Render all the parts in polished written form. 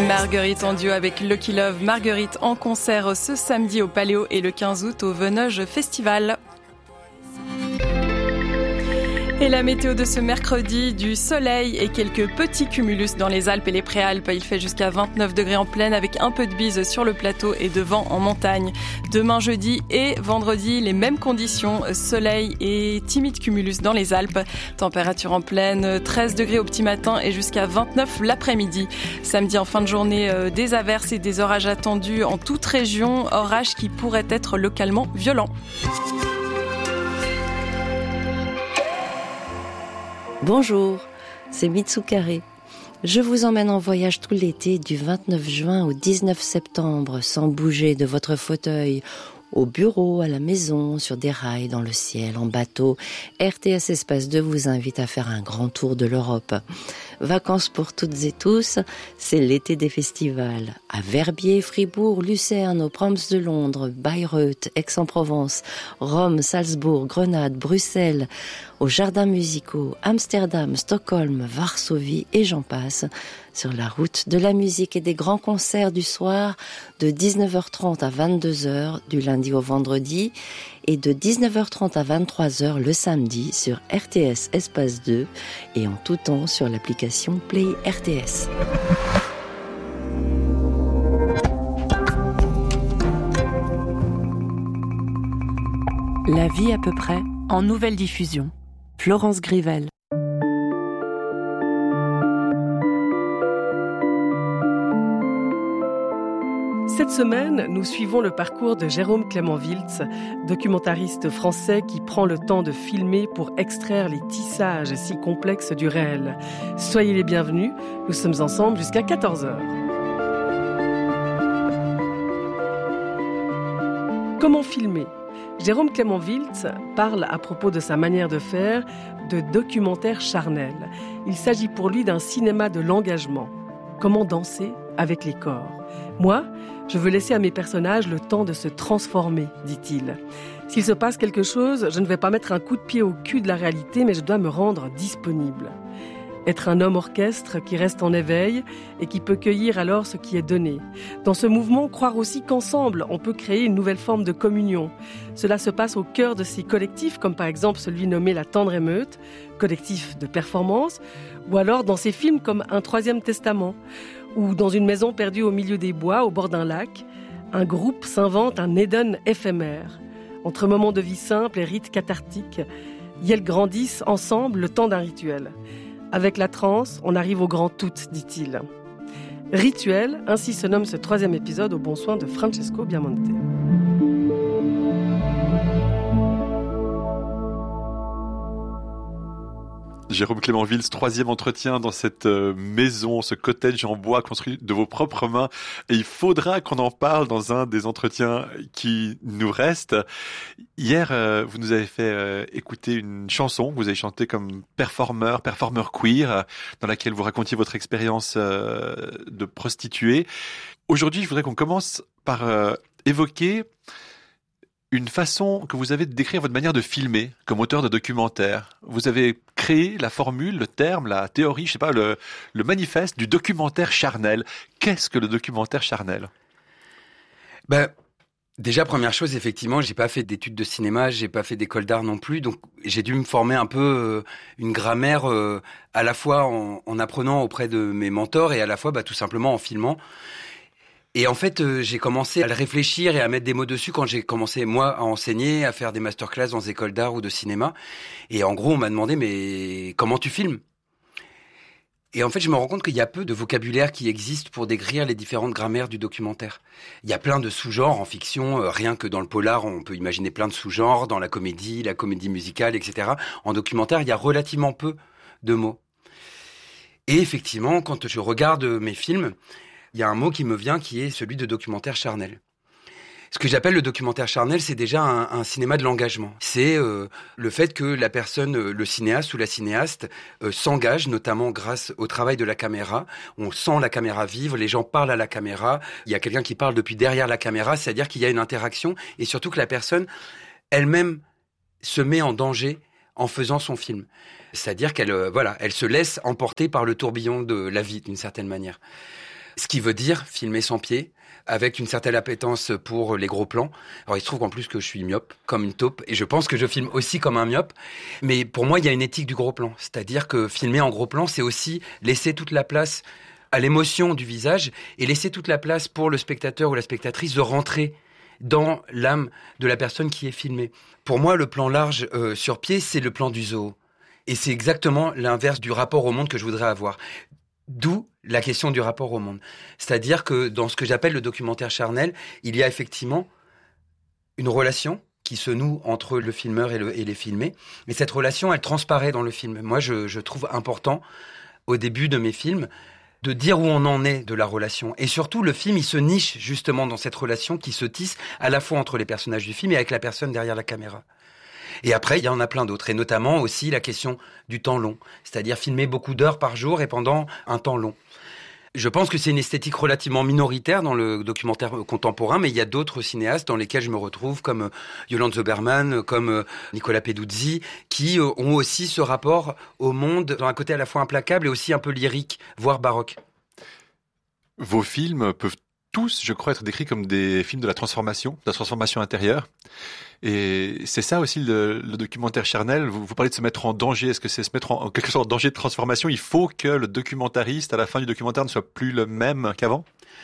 Marguerite en duo avec Lucky Love. Marguerite en concert ce samedi au Paléo et le 15 août au Venoge Festival. Et la météo de ce mercredi, du soleil et quelques petits cumulus dans les Alpes et les Préalpes. Il fait jusqu'à 29 degrés en plaine avec un peu de bise sur le plateau et de vent en montagne. Demain jeudi et vendredi, les mêmes conditions, soleil et timide cumulus dans les Alpes. Température en plaine, 13 degrés au petit matin et jusqu'à 29 l'après-midi. Samedi en fin de journée, des averses et des orages attendus en toute région. Orages qui pourraient être localement violents. Bonjour, c'est Mitsukare. Je vous emmène en voyage tout l'été du 29 juin au 19 septembre sans bouger de votre fauteuil. Au bureau, à la maison, sur des rails, dans le ciel, en bateau, RTS Espace 2 vous invite à faire un grand tour de l'Europe. Vacances pour toutes et tous, c'est l'été des festivals. À Verbier, Fribourg, Lucerne, aux Proms de Londres, Bayreuth, Aix-en-Provence, Rome, Salzbourg, Grenade, Bruxelles, aux jardins musicaux, Amsterdam, Stockholm, Varsovie et j'en passe, sur la route de la musique et des grands concerts du soir de 19h30 à 22h du lundi au vendredi et de 19h30 à 23h le samedi sur RTS Espace 2 et en tout temps sur l'application Play RTS. La vie à peu près en nouvelle diffusion. Florence Grivel. Cette semaine, nous suivons le parcours de Jérôme Clément-Wiltz, documentariste français qui prend le temps de filmer pour extraire les tissages si complexes du réel. Soyez les bienvenus, nous sommes ensemble jusqu'à 14h. Comment filmer ? Jérôme Clément-Wiltz parle à propos de sa manière de faire de documentaire charnel. Il s'agit pour lui d'un cinéma de l'engagement. Comment danser avec les corps ? Moi, je veux laisser à mes personnages le temps de se transformer, dit-il. S'il se passe quelque chose, je ne vais pas mettre un coup de pied au cul de la réalité, mais je dois me rendre disponible. Être un homme orchestre qui reste en éveil et qui peut cueillir alors ce qui est donné. Dans ce mouvement, croire aussi qu'ensemble, on peut créer une nouvelle forme de communion. Cela se passe au cœur de ces collectifs, comme par exemple celui nommé La Tendre Émeute, collectif de performance, ou alors dans ces films comme Un Troisième Testament, ou dans une maison perdue au milieu des bois, au bord d'un lac, un groupe s'invente un Éden éphémère. Entre moments de vie simples et rites cathartiques, ils grandissent ensemble le temps d'un rituel. Avec la transe, on arrive au grand tout, dit-il. Rituel, ainsi se nomme ce 3e épisode au bon soin de Francesco Biamonte. Jérôme Clément-Wiltz, 3e entretien dans cette maison, ce cottage en bois construit de vos propres mains. Et il faudra qu'on en parle dans un des entretiens qui nous restent. Hier, vous nous avez fait écouter une chanson que vous avez chantée comme performeur queer, dans laquelle vous racontiez votre expérience de prostituée. Aujourd'hui, je voudrais qu'on commence par évoquer une façon que vous avez de décrire votre manière de filmer comme auteur de documentaire. Vous avez créé la formule, le terme, la théorie, je sais pas, le manifeste du documentaire charnel. Qu'est-ce que le documentaire charnel ? Déjà, première chose, effectivement, j'ai pas fait d'études de cinéma, j'ai pas fait d'école d'art non plus, donc j'ai dû me former un peu une grammaire à la fois en apprenant auprès de mes mentors et à la fois tout simplement en filmant. Et en fait, j'ai commencé à le réfléchir et à mettre des mots dessus quand j'ai commencé, moi, à enseigner, à faire des masterclass dans des écoles d'art ou de cinéma. Et en gros, on m'a demandé, mais comment tu filmes ? Et en fait, je me rends compte qu'il y a peu de vocabulaire qui existe pour décrire les différentes grammaires du documentaire. Il y a plein de sous-genres en fiction, rien que dans le polar, on peut imaginer plein de sous-genres, dans la comédie musicale, etc. En documentaire, il y a relativement peu de mots. Et effectivement, quand je regarde mes films, il y a un mot qui me vient qui est celui de documentaire charnel. Ce que j'appelle le documentaire charnel, c'est déjà un cinéma de l'engagement. C'est le fait que la personne, le cinéaste ou la cinéaste, s'engage, notamment grâce au travail de la caméra. On sent la caméra vivre, les gens parlent à la caméra. Il y a quelqu'un qui parle depuis derrière la caméra, c'est-à-dire qu'il y a une interaction et surtout que la personne elle-même se met en danger en faisant son film. C'est-à-dire qu'elle elle se laisse emporter par le tourbillon de la vie, d'une certaine manière. Ce qui veut dire filmer sans pied, avec une certaine appétence pour les gros plans. Alors il se trouve qu'en plus que je suis myope, comme une taupe, et je pense que je filme aussi comme un myope. Mais pour moi, il y a une éthique du gros plan. C'est-à-dire que filmer en gros plan, c'est aussi laisser toute la place à l'émotion du visage et laisser toute la place pour le spectateur ou la spectatrice de rentrer dans l'âme de la personne qui est filmée. Pour moi, le plan large sur pied, c'est le plan du zoo. Et c'est exactement l'inverse du rapport au monde que je voudrais avoir. D'où la question du rapport au monde. C'est-à-dire que dans ce que j'appelle le documentaire charnel, il y a effectivement une relation qui se noue entre le filmeur et les filmés. Et cette relation, elle transparaît dans le film. Moi, je trouve important, au début de mes films, de dire où on en est de la relation. Et surtout, le film, il se niche justement dans cette relation qui se tisse à la fois entre les personnages du film et avec la personne derrière la caméra. Et après, il y en a plein d'autres. Et notamment aussi la question du temps long. C'est-à-dire filmer beaucoup d'heures par jour et pendant un temps long. Je pense que c'est une esthétique relativement minoritaire dans le documentaire contemporain, mais il y a d'autres cinéastes dans lesquels je me retrouve, comme Yolande Zoberman, comme Nicolas Peduzzi, qui ont aussi ce rapport au monde dans un côté à la fois implacable et aussi un peu lyrique, voire baroque. Vos films peuvent tous, je crois, être décrits comme des films de la transformation intérieure. Et c'est ça aussi le documentaire charnel. Vous parlez de se mettre en danger. Est-ce que c'est se mettre en quelque sorte en danger de transformation? Il faut que le documentariste, à la fin du documentaire, ne soit plus le même qu'avant?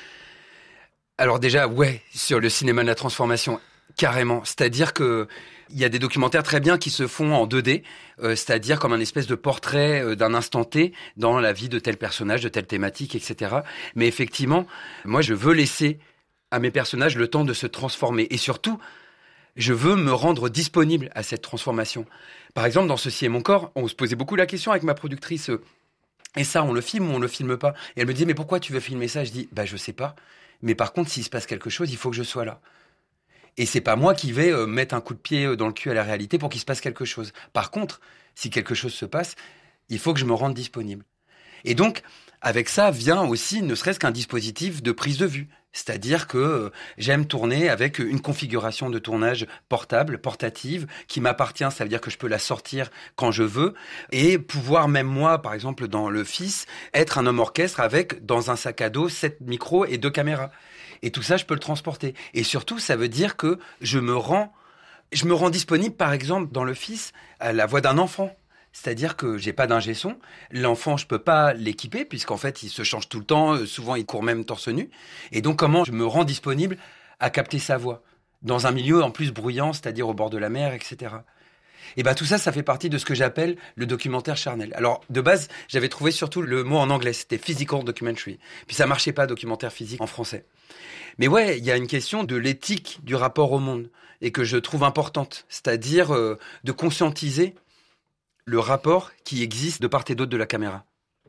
Alors déjà, ouais, sur le cinéma de la transformation, carrément. C'est-à-dire que il y a des documentaires très bien qui se font en 2D, c'est-à-dire comme un espèce de portrait d'un instant T dans la vie de tel personnage, de telle thématique, etc. Mais effectivement, moi, je veux laisser à mes personnages le temps de se transformer. Et surtout, je veux me rendre disponible à cette transformation. Par exemple, dans Ceci est mon corps, on se posait beaucoup la question avec ma productrice. Et ça, on le filme ou on le filme pas? Et elle me dit, mais pourquoi tu veux filmer ça? Je dis, je sais pas. Mais par contre, s'il se passe quelque chose, il faut que je sois là. Et c'est pas moi qui vais mettre un coup de pied dans le cul à la réalité pour qu'il se passe quelque chose. Par contre, si quelque chose se passe, il faut que je me rende disponible. Et donc, avec ça vient aussi ne serait-ce qu'un dispositif de prise de vue. C'est-à-dire que j'aime tourner avec une configuration de tournage portable, portative, qui m'appartient. Ça veut dire que je peux la sortir quand je veux et pouvoir même moi, par exemple dans Le Fils, être un homme orchestre avec, dans un sac à dos, 7 micros et 2 caméras. Et tout ça, je peux le transporter. Et surtout, ça veut dire que je me rends disponible, par exemple, dans Le Fils, à la voix d'un enfant. C'est-à-dire que j'ai pas d'ingé son. L'enfant, je peux pas l'équiper puisqu'en fait, il se change tout le temps. Souvent, il court même torse nu. Et donc, comment je me rends disponible à capter sa voix dans un milieu en plus bruyant, c'est-à-dire au bord de la mer, etc. Et tout ça, ça fait partie de ce que j'appelle le documentaire charnel. Alors, de base, j'avais trouvé surtout le mot en anglais. C'était physical documentary. Puis ça marchait pas, documentaire physique, en français. Mais ouais, il y a une question de l'éthique du rapport au monde et que je trouve importante. C'est-à-dire de conscientiser le rapport qui existe de part et d'autre de la caméra.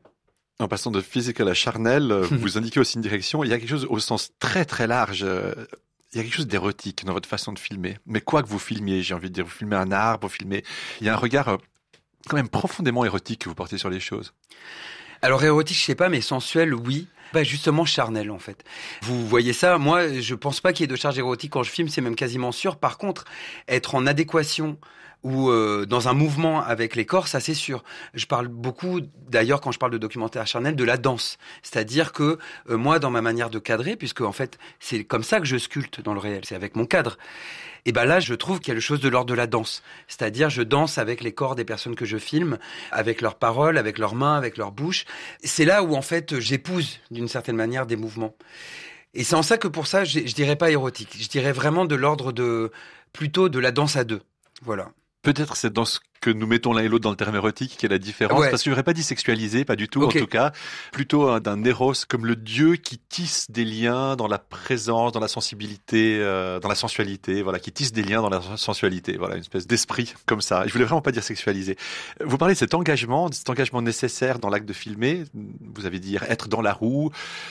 En passant de physical à charnel, vous indiquez aussi une direction. Il y a quelque chose au sens très très large. Il y a quelque chose d'érotique dans votre façon de filmer. Mais quoi que vous filmiez, j'ai envie de dire, vous filmez un arbre, vous filmez... Il y a un regard quand même profondément érotique que vous portez sur les choses. Alors érotique, je sais pas, mais sensuel, oui. Justement charnel en fait. Vous voyez ça, moi je pense pas qu'il y ait de charge érotique quand je filme, c'est même quasiment sûr. Par contre, être en adéquation ou dans un mouvement avec les corps, ça c'est sûr. Je parle beaucoup, d'ailleurs quand je parle de documentaire charnel, de la danse. C'est-à-dire que moi dans ma manière de cadrer, puisque en fait c'est comme ça que je sculpte dans le réel, c'est avec mon cadre. Et là, je trouve qu'il y a quelque chose de l'ordre de la danse. C'est-à-dire, je danse avec les corps des personnes que je filme, avec leurs paroles, avec leurs mains, avec leur bouche. C'est là où, en fait, j'épouse, d'une certaine manière, des mouvements. Et c'est en ça que, pour ça, je dirais pas érotique. Je dirais vraiment de l'ordre plutôt de la danse à deux. Voilà. Peut-être c'est dans ce que nous mettons l'un et l'autre dans le terme érotique qui est la différence. Ouais. Parce que je n'aurais pas dit sexualisé, pas du tout, Okay. En tout cas. Plutôt d'un éros comme le dieu qui tisse des liens dans la présence, dans la sensibilité, dans la sensualité, voilà, qui tisse des liens dans la sensualité. Voilà, une espèce d'esprit comme ça. Je voulais vraiment pas dire sexualisé. Vous parlez de cet engagement nécessaire dans l'acte de filmer. Vous avez dit être dans la roue.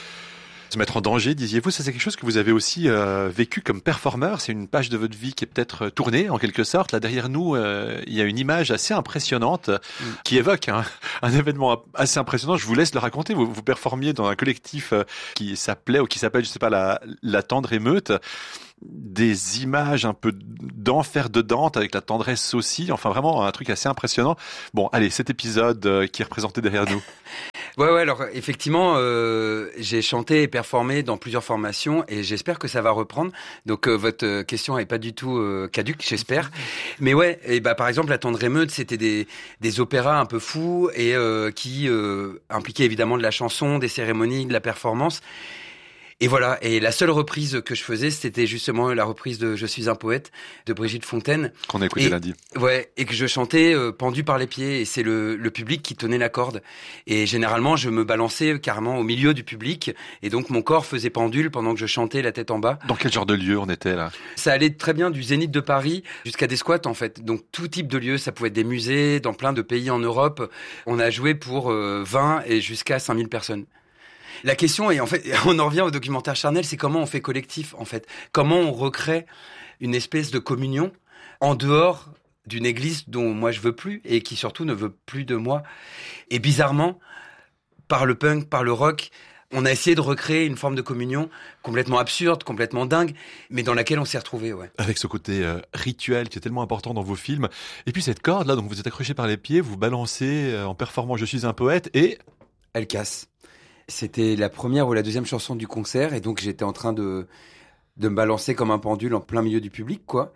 Se mettre en danger, disiez-vous, ça c'est quelque chose que vous avez aussi vécu comme performeur. C'est une page de votre vie qui est peut-être tournée en quelque sorte. Là derrière nous, il y a une image assez impressionnante qui évoque un événement assez impressionnant. Je vous laisse le raconter. Vous performiez dans un collectif qui s'appelait ou qui s'appelle, je sais pas, la Tendre Émeute. des images un peu d'enfer de Dante avec la tendresse aussi. Enfin, vraiment un truc assez impressionnant. Bon, allez, cet épisode qui est représenté derrière nous. Ouais, alors effectivement, j'ai chanté et performé dans plusieurs formations et j'espère que ça va reprendre. Donc votre question est pas du tout caduque, j'espère. Mais ouais, et par exemple, La Tendre Émeute, c'était des opéras un peu fous et qui impliquaient évidemment de la chanson, des cérémonies, de la performance. Et voilà, et la seule reprise que je faisais, c'était justement la reprise de Je suis un poète de Brigitte Fontaine. Qu'on a écouté lundi. Ouais, et que je chantais pendu par les pieds, et c'est le public qui tenait la corde. Et généralement, je me balançais carrément au milieu du public, et donc mon corps faisait pendule pendant que je chantais la tête en bas. Dans quel genre de lieu on était là? Ça allait très bien du Zénith de Paris jusqu'à des squats en fait. Donc tout type de lieux, ça pouvait être des musées, dans plein de pays en Europe. On a joué pour 20 et jusqu'à 5000 personnes. La question est, en fait, on en revient au documentaire charnel, c'est comment on fait collectif, en fait. Comment on recrée une espèce de communion en dehors d'une église dont moi je veux plus et qui surtout ne veut plus de moi. Et bizarrement, par le punk, par le rock, on a essayé de recréer une forme de communion complètement absurde, complètement dingue, mais dans laquelle on s'est retrouvés, ouais. Avec ce côté rituel qui est tellement important dans vos films. Et puis cette corde là, donc vous êtes accroché par les pieds, vous balancez en performant Je suis un poète et... Elle casse. C'était la première ou la deuxième chanson du concert et donc j'étais en train de me balancer comme un pendule en plein milieu du public, quoi.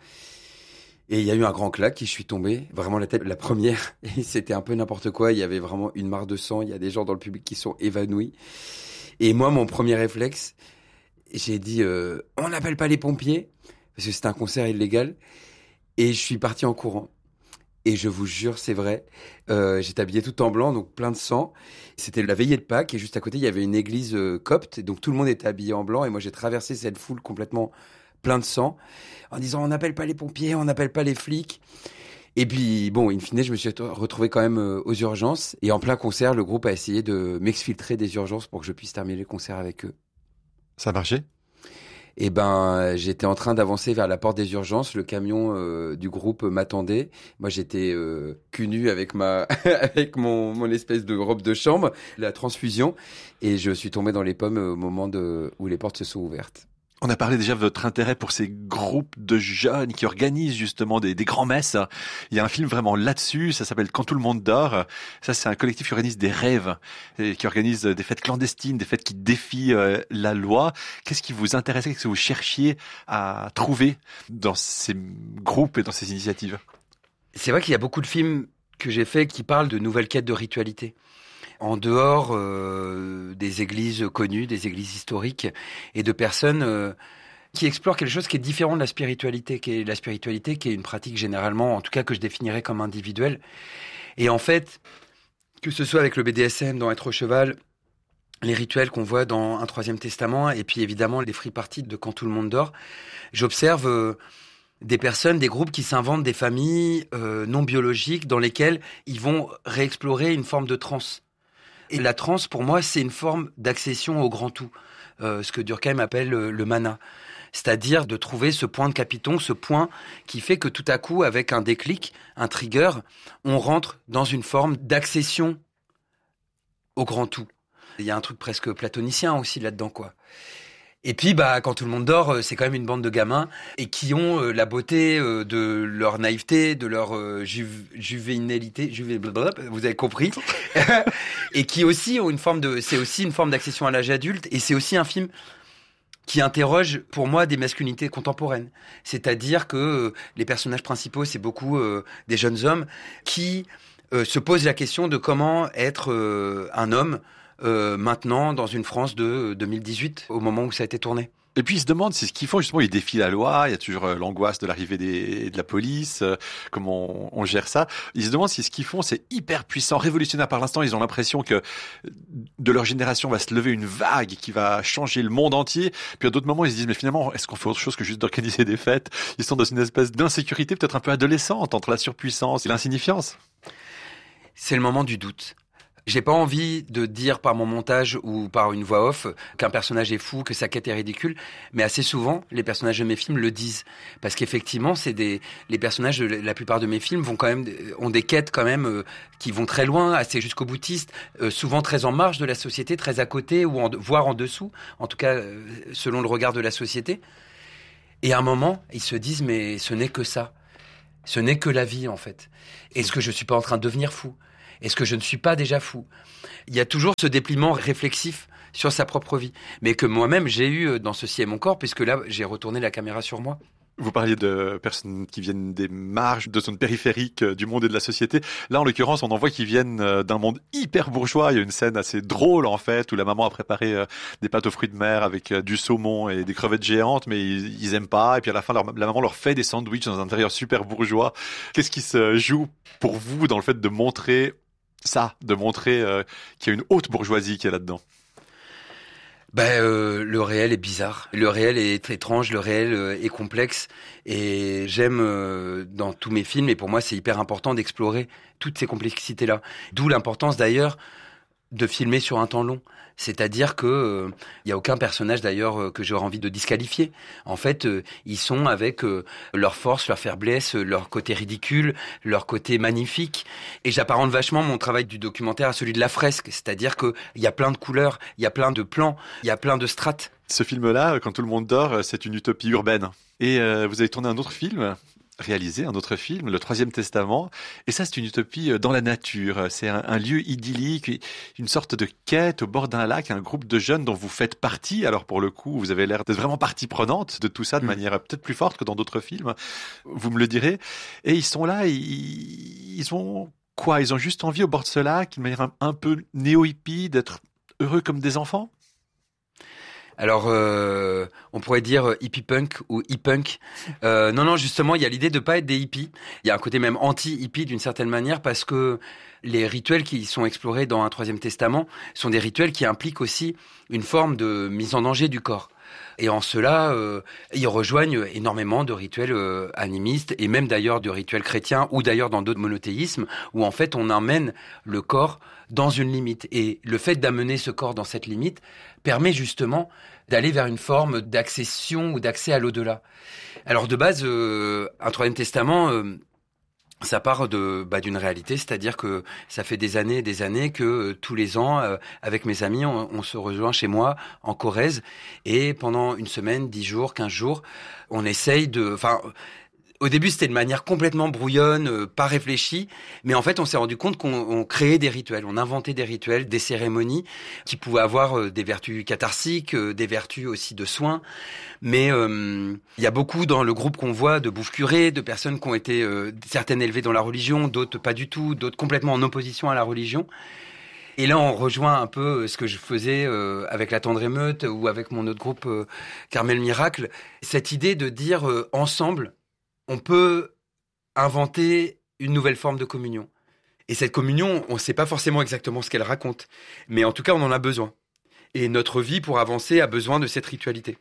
Et il y a eu un grand claque et je suis tombé, vraiment la tête, la première. Et c'était un peu n'importe quoi, il y avait vraiment une mare de sang, il y a des gens dans le public qui sont évanouis. Et moi, mon premier réflexe, j'ai dit on n'appelle pas les pompiers, parce que c'était un concert illégal. Et je suis parti en courant. Et je vous jure, c'est vrai, j'étais habillé tout en blanc, donc plein de sang. C'était la veillée de Pâques, et juste à côté, il y avait une église copte, et donc tout le monde était habillé en blanc, et moi j'ai traversé cette foule complètement plein de sang, en disant on n'appelle pas les pompiers, on n'appelle pas les flics. Et puis, bon, in fine, je me suis retrouvé quand même aux urgences, et en plein concert, le groupe a essayé de m'exfiltrer des urgences pour que je puisse terminer le concert avec eux. Ça a marché ? Et j'étais en train d'avancer vers la porte des urgences. Le camion du groupe m'attendait. Moi, j'étais cul nu avec avec mon espèce de robe de chambre, la transfusion, et je suis tombé dans les pommes au moment où les portes se sont ouvertes. On a parlé déjà de votre intérêt pour ces groupes de jeunes qui organisent justement des grands-messes. Il y a un film vraiment là-dessus, ça s'appelle Quand tout le monde dort. Ça, c'est un collectif qui organise des rêves, et qui organise des fêtes clandestines, des fêtes qui défient la loi. Qu'est-ce qui vous intéressait, qu'est-ce que vous cherchiez à trouver dans ces groupes et dans ces initiatives? C'est vrai qu'il y a beaucoup de films que j'ai faits qui parlent de nouvelles quêtes de ritualité. En dehors des églises connues, des églises historiques, et de personnes qui explorent quelque chose qui est différent de la spiritualité, qui est une pratique généralement, en tout cas que je définirais comme individuelle. Et en fait, que ce soit avec le BDSM dans Être au cheval, les rituels qu'on voit dans Un troisième testament, et puis évidemment les free parties de Quand tout le monde dort, j'observe des personnes, des groupes qui s'inventent des familles non biologiques dans lesquelles ils vont réexplorer une forme de transe. Et la transe, pour moi, c'est une forme d'accession au grand tout, ce que Durkheim appelle le mana. C'est-à-dire de trouver ce point de capiton, ce point qui fait que tout à coup, avec un déclic, un trigger, on rentre dans une forme d'accession au grand tout. Il y a un truc presque platonicien aussi là-dedans, quoi. Et puis, Quand tout le monde dort, c'est quand même une bande de gamins et qui ont la beauté de leur naïveté, de leur juvénilité, vous avez compris, et qui aussi ont c'est aussi une forme d'accession à l'âge adulte, et c'est aussi un film qui interroge, pour moi, des masculinités contemporaines. C'est-à-dire que les personnages principaux, c'est beaucoup des jeunes hommes qui se posent la question de comment être un homme maintenant dans une France de 2018, au moment où ça a été tourné. Et puis ils se demandent, c'est ce qu'ils font justement, ils défient la loi, il y a toujours l'angoisse de l'arrivée de la police, comment on gère ça. Ils se demandent si ce qu'ils font c'est hyper puissant, révolutionnaire par l'instant, ils ont l'impression que de leur génération va se lever une vague qui va changer le monde entier. Puis à d'autres moments ils se disent mais finalement est-ce qu'on fait autre chose que juste d'organiser des fêtes? Ils sont dans une espèce d'insécurité peut-être un peu adolescente entre la surpuissance et l'insignifiance. C'est le moment du doute. J'ai pas envie de dire par mon montage ou par une voix off qu'un personnage est fou, que sa quête est ridicule, mais assez souvent, les personnages de mes films le disent. Parce qu'effectivement, les personnages de la plupart de mes films ont des quêtes quand même qui vont très loin, assez jusqu'au boutiste, souvent très en marge de la société, très à côté, voire en dessous, en tout cas selon le regard de la société. Et à un moment, ils se disent, mais ce n'est que ça. Ce n'est que la vie, en fait. Est-ce que je suis pas en train de devenir fou ? Est-ce que je ne suis pas déjà fou ? Il y a toujours ce dépliement réflexif sur sa propre vie, mais que moi-même j'ai eu dans Ceci est mon corps, puisque là j'ai retourné la caméra sur moi. Vous parliez de personnes qui viennent des marges, de zones périphériques du monde et de la société. Là, en l'occurrence, on en voit qui viennent d'un monde hyper bourgeois. Il y a une scène assez drôle, en fait, où la maman a préparé des pâtes aux fruits de mer avec du saumon et des crevettes géantes, mais ils aiment pas. Et puis à la fin, la maman leur fait des sandwichs dans un intérieur super bourgeois. Qu'est-ce qui se joue pour vous dans le fait de montrer ça, de montrer qu'il y a une haute bourgeoisie qui est là-dedans? Le réel est bizarre, le réel est étrange, le réel est complexe, et j'aime dans tous mes films, et pour moi c'est hyper important d'explorer toutes ces complexités-là. D'où l'importance d'ailleurs de filmer sur un temps long. C'est-à-dire que y a aucun personnage d'ailleurs que j'aurais envie de disqualifier. En fait, ils sont avec leur force, leur faiblesse, leur côté ridicule, leur côté magnifique. Et j'apparente vachement mon travail du documentaire à celui de la fresque. C'est-à-dire que il y a plein de couleurs, il y a plein de plans, il y a plein de strates. Ce film-là, Quand tout le monde dort, c'est une utopie urbaine. Et vous avez tourné un autre film, réalisé un autre film, Le Troisième Testament, et ça c'est une utopie dans la nature, c'est un lieu idyllique, une sorte de quête au bord d'un lac, un groupe de jeunes dont vous faites partie. Alors pour le coup, vous avez l'air d'être vraiment partie prenante de tout ça de manière peut-être plus forte que dans d'autres films, vous me le direz, et ils sont là, ils ont quoi ? Ils ont juste envie au bord de ce lac, d'une manière un peu néo-hippie, d'être heureux comme des enfants ? Alors, on pourrait dire hippie punk ou e-punk. Non, justement, il y a l'idée de pas être des hippies. Il y a un côté même anti-hippie d'une certaine manière, parce que les rituels qui sont explorés dans un Troisième Testament sont des rituels qui impliquent aussi une forme de mise en danger du corps. Et en cela, ils rejoignent énormément de rituels animistes, et même d'ailleurs de rituels chrétiens, ou d'ailleurs dans d'autres monothéismes, où en fait on emmène le corps dans une limite. Et le fait d'amener ce corps dans cette limite permet justement d'aller vers une forme d'accession ou d'accès à l'au-delà. Alors de base, un Troisième Testament... ça part d'une réalité, c'est-à-dire que ça fait des années et des années que tous les ans, avec mes amis, on se rejoint chez moi en Corrèze, et pendant une semaine, 10 jours, 15 jours, on essaye de... Au début, c'était de manière complètement brouillonne, pas réfléchie, mais en fait, on s'est rendu compte qu'on créait des rituels, on inventait des rituels, des cérémonies qui pouvaient avoir des vertus catharsiques, des vertus aussi de soins. Mais il y a beaucoup dans le groupe qu'on voit de bouffes curées, de personnes qui ont été certaines élevées dans la religion, d'autres pas du tout, d'autres complètement en opposition à la religion. Et là, on rejoint un peu ce que je faisais avec la Tendre Émeute ou avec mon autre groupe Carmel Miracle, cette idée de dire ensemble, on peut inventer une nouvelle forme de communion. Et cette communion, on ne sait pas forcément exactement ce qu'elle raconte, mais en tout cas, on en a besoin. Et notre vie, pour avancer, a besoin de cette ritualité.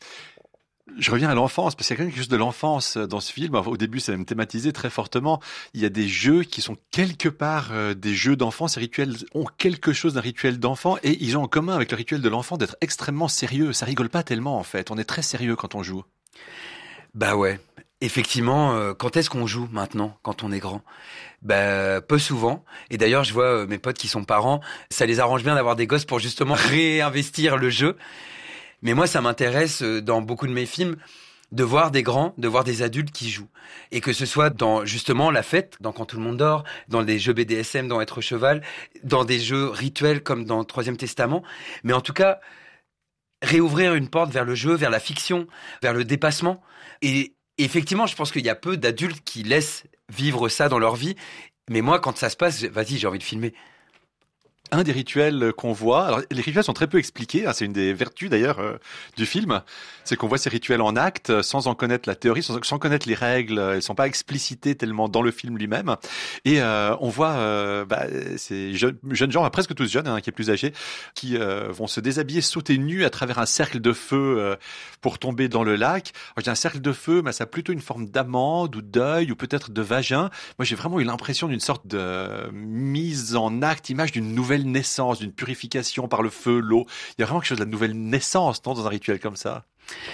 Je reviens à l'enfance, parce qu'il y a quand même quelque chose de l'enfance dans ce film. Au début, c'est même thématisé très fortement. Il y a des jeux qui sont quelque part des jeux d'enfants. Ces rituels ont quelque chose d'un rituel d'enfant, et ils ont en commun avec le rituel de l'enfant d'être extrêmement sérieux. Ça rigole pas tellement, en fait. On est très sérieux quand on joue. Bah ouais. Effectivement, quand est-ce qu'on joue maintenant, quand on est grand ? Peu souvent. Et d'ailleurs, je vois mes potes qui sont parents, ça les arrange bien d'avoir des gosses pour justement réinvestir le jeu. Mais moi, ça m'intéresse dans beaucoup de mes films de voir des grands, de voir des adultes qui jouent. Et que ce soit dans justement la fête, dans Quand tout le monde dort, dans des jeux BDSM, dans Être cheval, dans des jeux rituels comme dans Troisième Testament. Mais en tout cas, réouvrir une porte vers le jeu, vers la fiction, vers le dépassement. Et effectivement, je pense qu'il y a peu d'adultes qui laissent vivre ça dans leur vie. Mais moi, quand ça se passe, vas-y, j'ai envie de filmer. Un des rituels qu'on voit, alors les rituels sont très peu expliqués, c'est une des vertus d'ailleurs du film, c'est qu'on voit ces rituels en acte sans en connaître la théorie, sans connaître les règles, ils sont pas explicités tellement dans le film lui-même, et on voit ces jeunes gens, presque tous jeunes, qui est plus âgé, qui vont se déshabiller, sauter nus à travers un cercle de feu pour tomber dans le lac. Alors, je dis un cercle de feu, mais ça a plutôt une forme d'amande ou d'œil ou peut-être de vagin. Moi j'ai vraiment eu l'impression d'une sorte de mise en acte, image d'une nouvelle naissance, d'une purification par le feu, l'eau. Il y a vraiment quelque chose de la nouvelle naissance, non, dans un rituel comme ça.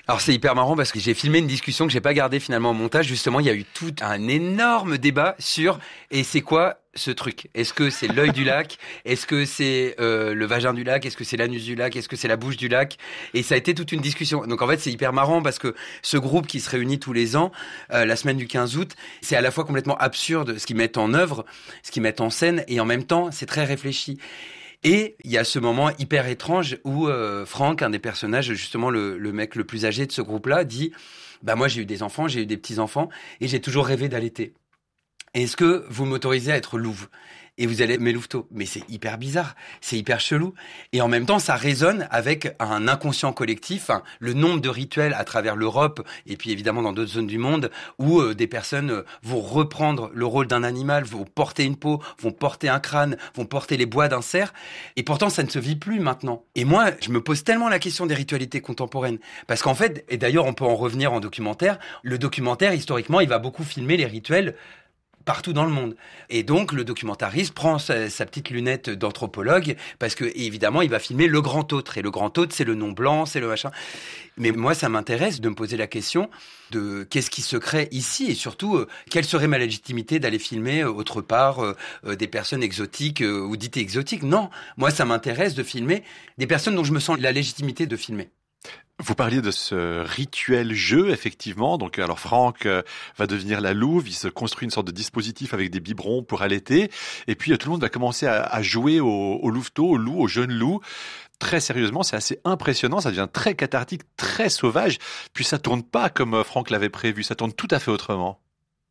Alors c'est hyper marrant parce que j'ai filmé une discussion que j'ai pas gardée finalement au montage. Justement, il y a eu tout un énorme débat sur et c'est quoi ce truc ? Est-ce que c'est l'œil du lac ? Est-ce que c'est le vagin du lac ? Est-ce que c'est l'anus du lac ? Est-ce que c'est la bouche du lac ? Et ça a été toute une discussion. Donc en fait, c'est hyper marrant parce que ce groupe qui se réunit tous les ans, la semaine du 15 août, c'est à la fois complètement absurde ce qu'ils mettent en œuvre, ce qu'ils mettent en scène, et en même temps, c'est très réfléchi. Et il y a ce moment hyper étrange où Franck, un des personnages, justement le mec le plus âgé de ce groupe-là, dit « Bah moi j'ai eu des enfants, j'ai eu des petits-enfants et j'ai toujours rêvé d'allaiter. Est-ce que vous m'autorisez à être louve ? Et vous allez mes louveteaux. » Mais c'est hyper bizarre, c'est hyper chelou. Et en même temps, ça résonne avec un inconscient collectif, le nombre de rituels à travers l'Europe et puis évidemment dans d'autres zones du monde où des personnes vont reprendre le rôle d'un animal, vont porter une peau, vont porter un crâne, vont porter les bois d'un cerf. Et pourtant, ça ne se vit plus maintenant. Et moi, je me pose tellement la question des ritualités contemporaines. Parce qu'en fait, et d'ailleurs, on peut en revenir en documentaire, le documentaire, historiquement, il va beaucoup filmer les rituels partout dans le monde. Et donc, le documentariste prend sa petite lunette d'anthropologue parce que, évidemment, il va filmer le grand autre. Et le grand autre, c'est le nom blanc, c'est le machin. Mais moi, ça m'intéresse de me poser la question de qu'est-ce qui se crée ici et surtout, quelle serait ma légitimité d'aller filmer autre part des personnes exotiques ou dites exotiques. Non, moi, ça m'intéresse de filmer des personnes dont je me sens la légitimité de filmer. Vous parliez de ce rituel jeu, effectivement. Donc, alors Franck va devenir la louve. Il se construit une sorte de dispositif avec des biberons pour allaiter. Et puis, tout le monde va commencer à jouer au louveteau, au loup, au jeune loup. Très sérieusement, c'est assez impressionnant. Ça devient très cathartique, très sauvage. Puis, ça tourne pas comme Franck l'avait prévu. Ça tourne tout à fait autrement.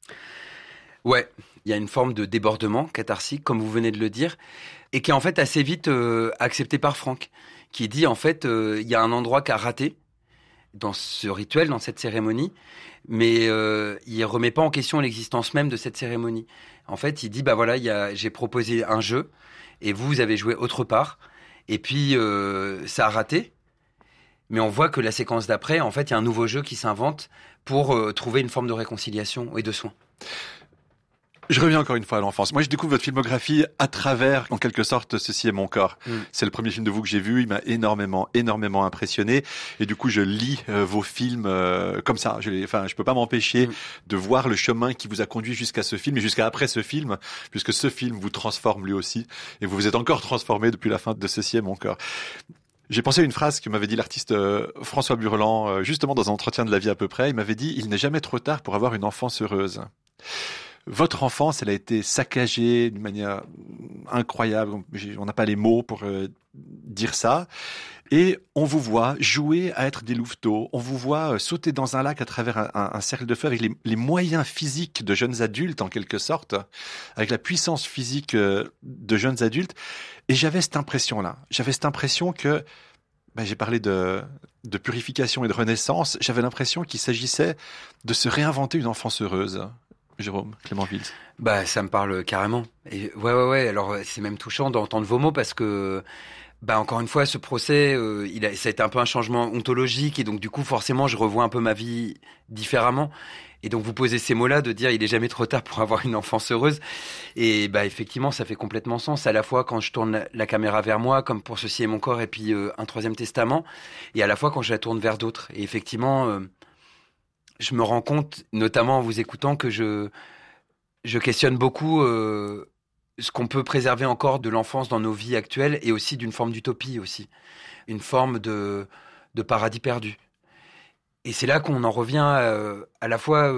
Ouais, il y a une forme de débordement catharsique, comme vous venez de le dire, et qui est en fait assez vite accepté par Franck, qui dit en fait il y a un endroit qu'a raté dans ce rituel, dans cette cérémonie, mais il remet pas en question l'existence même de cette cérémonie. En fait, il dit bah voilà, j'ai proposé un jeu et vous avez joué autre part, et puis ça a raté. Mais on voit que la séquence d'après, en fait, il y a un nouveau jeu qui s'invente pour trouver une forme de réconciliation et de soin. Je reviens encore une fois à l'enfance. Moi, je découvre votre filmographie à travers, en quelque sorte, Ceci est mon corps. C'est le premier film de vous que j'ai vu. Il m'a énormément impressionné. Et du coup, je lis vos films comme ça. Je peux pas m'empêcher de voir le chemin qui vous a conduit jusqu'à ce film et jusqu'à après ce film, puisque ce film vous transforme lui aussi. Et vous vous êtes encore transformé depuis la fin de Ceci est mon corps. J'ai pensé à une phrase que m'avait dit l'artiste François Burland, justement dans un entretien de La vie à peu près. Il m'avait dit « Il n'est jamais trop tard pour avoir une enfance heureuse ». Votre enfance, elle a été saccagée d'une manière incroyable. On n'a pas les mots pour dire ça. Et on vous voit jouer à être des louveteaux. On vous voit sauter dans un lac à travers un cercle de feu avec les moyens physiques de jeunes adultes, en quelque sorte, avec la puissance physique de jeunes adultes. Et j'avais cette impression-là. J'avais cette impression que, j'ai parlé de purification et de renaissance. J'avais l'impression qu'il s'agissait de se réinventer une enfance heureuse. Jérôme, Clément Wiltz. Ça me parle carrément. Et ouais. Alors, c'est même touchant d'entendre vos mots parce que, encore une fois, ce procès, ça a été un peu un changement ontologique et donc, du coup, forcément, je revois un peu ma vie différemment. Et donc, vous posez ces mots-là de dire il est jamais trop tard pour avoir une enfance heureuse. Et, effectivement, ça fait complètement sens. À la fois quand je tourne la caméra vers moi, comme pour Ceci est mon corps et puis un troisième testament, et à la fois quand je la tourne vers d'autres. Et effectivement, je me rends compte, notamment en vous écoutant, que je questionne beaucoup ce qu'on peut préserver encore de l'enfance dans nos vies actuelles et aussi d'une forme d'utopie aussi, une forme de paradis perdu. Et c'est là qu'on en revient à la fois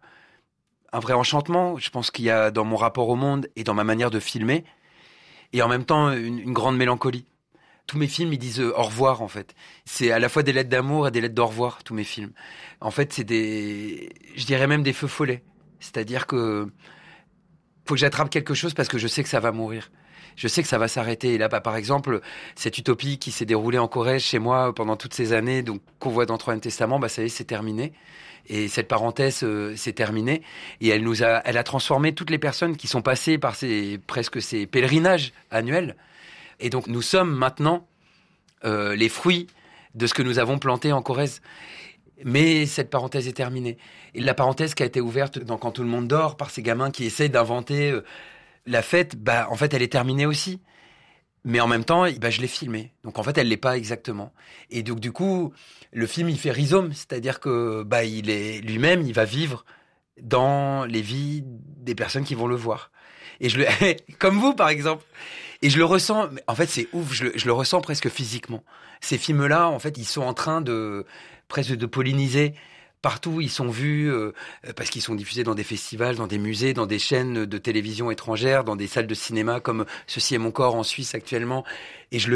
un vrai enchantement, je pense qu'il y a dans mon rapport au monde et dans ma manière de filmer, et en même temps une grande mélancolie. Tous mes films, ils disent au revoir, en fait. C'est à la fois des lettres d'amour et des lettres d'au revoir, tous mes films. En fait, c'est je dirais même des feux follets. C'est-à-dire que faut que j'attrape quelque chose parce que je sais que ça va mourir. Je sais que ça va s'arrêter. Et là, par exemple, cette utopie qui s'est déroulée en Corrèze chez moi pendant toutes ces années, donc qu'on voit dans Troisième Testament, ça y est, c'est terminé. Et cette parenthèse, c'est terminé. Et elle a transformé toutes les personnes qui sont passées par ces pèlerinages annuels. Et donc, nous sommes maintenant les fruits de ce que nous avons planté en Corrèze. Mais cette parenthèse est terminée. Et la parenthèse qui a été ouverte dans Quand tout le monde dort par ces gamins qui essayent d'inventer la fête, en fait, elle est terminée aussi. Mais en même temps, je l'ai filmé. Donc en fait, elle l'est pas exactement. Et donc du coup, le film, il fait rhizome, c'est-à-dire que il est lui-même, il va vivre dans les vies des personnes qui vont le voir. Et comme vous par exemple. Et je le ressens. En fait, c'est ouf. Je le ressens presque physiquement. Ces films-là, en fait, ils sont en train presque de polliniser. Partout, ils sont vus parce qu'ils sont diffusés dans des festivals, dans des musées, dans des chaînes de télévision étrangères, dans des salles de cinéma comme Ceci est mon corps en Suisse actuellement. Et je